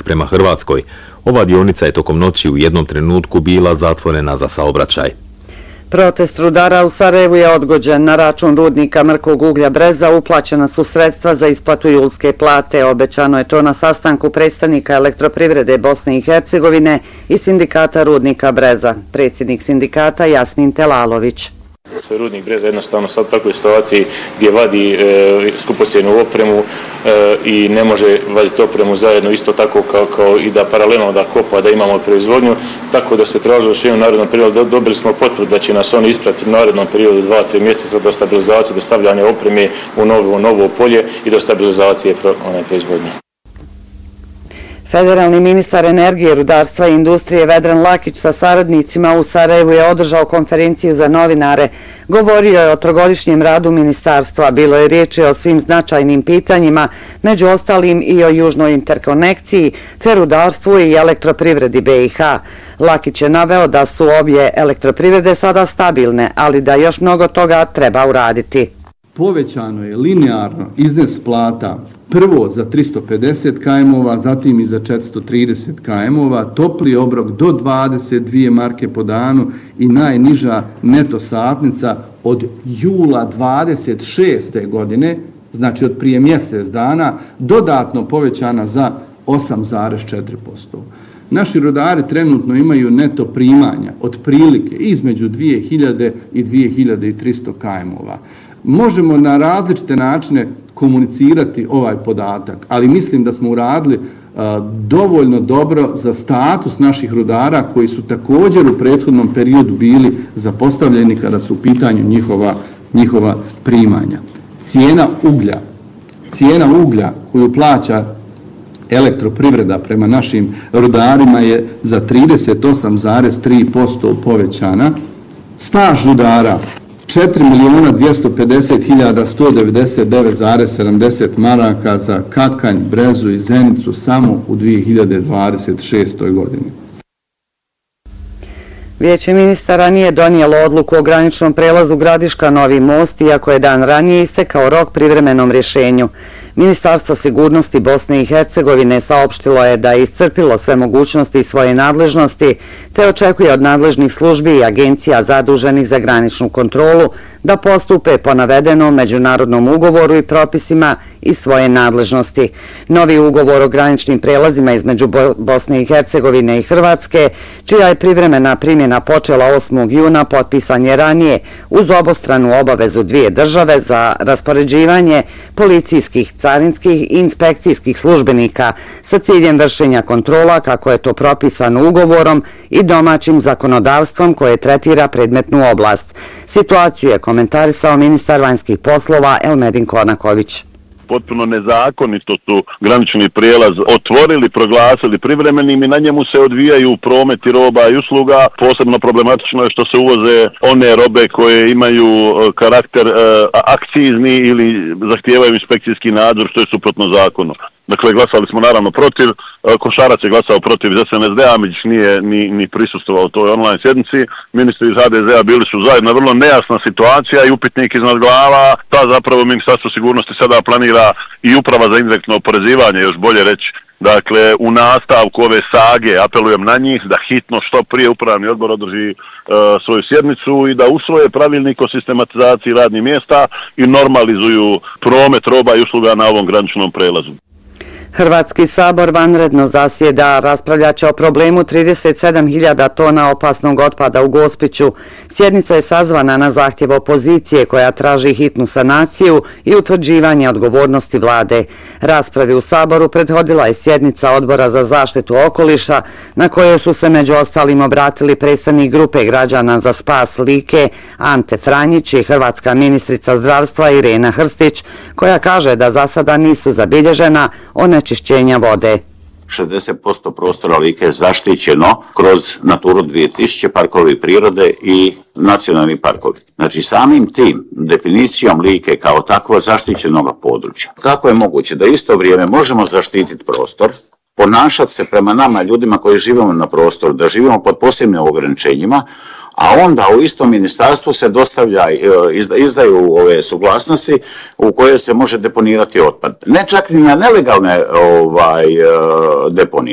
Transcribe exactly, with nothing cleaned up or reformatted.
prema Hrvatskoj. Ova dionica je tokom noći u jednom trenutku bila zatvorena za saobraćaj. Protest rudara u Sarajevu je odgođen. Na račun rudnika mrkog uglja Breza uplaćena su sredstva za isplatu julske plate. Obećano je to na sastanku predstavnika Elektroprivrede Bosne i Hercegovine i sindikata rudnika Breza. Predsjednik sindikata Jasmin Telalović. Rudnik Breza jednostavno sad u takvoj situaciji gdje vadi e, skupocjenu opremu e, i ne može vaditi opremu zajedno isto tako kao, kao i da paralelno da kopa, da imamo proizvodnju, tako da se tražilo još u narednom periodu. Dobili smo potvrdu da će nas oni ispratiti u narednom periodu dva do tri mjeseca do stabilizacije, do stavljanja opreme u novo, novo polje i do stabilizacije pro, one proizvodnje. Federalni ministar energije, rudarstva i industrije Vedran Lakić sa saradnicima u Sarajevu je održao konferenciju za novinare. Govorio je o trogodišnjem radu ministarstva. Bilo je riječi o svim značajnim pitanjima, među ostalim i o južnoj interkonekciji, te rudarstvu i elektroprivredi B i H. Lakić je naveo da su obje elektroprivrede sada stabilne, ali da još mnogo toga treba uraditi. Povećano je linearno iznos plata prvo za tristo pedeset kilometara, zatim i za četiristo trideset kilometara, topli obrok do dvadeset dvije marke po danu i najniža neto satnica od jula dvadeset šeste godine, znači od prije mjesec dana, dodatno povećana za osam zarez četiri posto. Naši rudari trenutno imaju neto primanja od prilike između dvije hiljade i dvije hiljade tristo kilometara. Možemo na različite načine komunicirati ovaj podatak, ali mislim da smo uradili uh, dovoljno dobro za status naših rudara koji su također u prethodnom periodu bili zapostavljeni kada su u pitanju njihova, njihova primanja. Cijena uglja, cijena uglja koju plaća elektroprivreda prema našim rudarima je za trideset osam zarez tri posto povećana. Staž rudara četiri milijuna dvjesto pedeset hiljada sto devedeset devet zarez sedamdeset maraka za Kakanj, Brezu i Zenicu samo u dvije hiljade dvadeset šestoj godini. Vijeće ministara nije donijelo odluku o graničnom prelazu Gradiška Novi Most, iako je dan ranije istekao rok privremenom rješenju. Ministarstvo sigurnosti Bosne i Hercegovine saopštilo je da je iscrpilo sve mogućnosti i svoje nadležnosti, te očekuje od nadležnih službi i agencija zaduženih za graničnu kontrolu da postupe po navedenom međunarodnom ugovoru i propisima i svoje nadležnosti. Novi ugovor o graničnim prelazima između Bosne i Hercegovine i Hrvatske, čija je privremena primjena počela osmog juna, potpisan je ranije uz obostranu obavezu dvije države za raspoređivanje policijskih, carinskih i inspekcijskih službenika sa ciljem vršenja kontrola, kako je to propisano ugovorom i domaćim zakonodavstvom koje tretira predmetnu oblast. Situaciju je komentarisao ministar vanjskih poslova Elmedin Kornaković. Potpuno nezakonito su granični prijelaz otvorili, proglasili privremenim i na njemu se odvijaju prometi roba i usluga. Posebno problematično je što se uvoze one robe koje imaju karakter e, akcizni ili zahtijevaju inspekcijski nadzor, što je suprotno zakonu. Dakle, glasali smo naravno protiv, Košarac je glasao protiv iz S N S D-a, Amidžić nije ni, ni prisustvovao toj online sjednici, ministri iz H D Z-a bili su zajedno, vrlo nejasna situacija i upitnik iznad glava, ta zapravo Ministarstvo sigurnosti sada planira i uprava za indirektno oporezivanje, još bolje reći. Dakle, u nastavku ove sage apelujem na njih da hitno što prije upravni odbor održi e, svoju sjednicu i da usvoje pravilnik o sistematizaciji radnih mjesta i normalizuju promet roba i usluga na ovom graničnom prelazu. Hrvatski sabor vanredno zasjeda, raspravljaće o problemu trideset sedam hiljada tona opasnog otpada u Gospiću. Sjednica je sazvana na zahtjev opozicije koja traži hitnu sanaciju i utvrđivanje odgovornosti vlade. Raspravi u saboru prethodila je sjednica Odbora za zaštitu okoliša, na kojoj su se među ostalim obratili predstavnik grupe građana za spas Like Ante Franjić i hrvatska ministrica zdravstva Irena Hrstić, koja kaže da za sada nisu zabilježena onečišćenja vode. šezdeset posto prostora Like je zaštićeno kroz Naturu dvije tisuće, parkovi prirode i nacionalni parkovi. Znači samim tim definicijom Like kao takvo zaštićenog područja. Kako je moguće da isto vrijeme možemo zaštititi prostor, ponašati se prema nama ljudima koji živimo na prostoru, da živimo pod posebnim ograničenjima, a onda u istom ministarstvu se dostavlja, izdaju ove suglasnosti u koje se može deponirati otpad. Ne čak ni na nelegalne ovaj, deponije.